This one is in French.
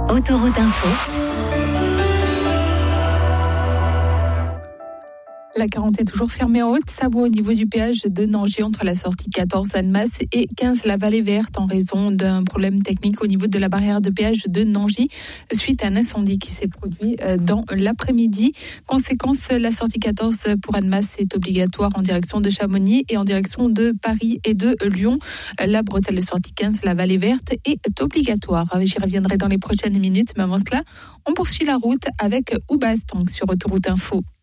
Autoroute Info. La 40 est toujours fermée en Haute-Savoie au niveau du péage de Nangis entre la sortie 14 Annemasse et 15 la Vallée Verte en raison d'un problème technique au niveau de la barrière de péage de Nangis suite à un incendie qui s'est produit dans l'après-midi. Conséquence, la sortie 14 pour Annemasse est obligatoire en direction de Chamonix et en direction de Paris et de Lyon. La bretelle de sortie 15, la Vallée Verte est obligatoire. J'y reviendrai dans les prochaines minutes, mais avant cela, on poursuit la route avec Oubastank sur Autoroute Info.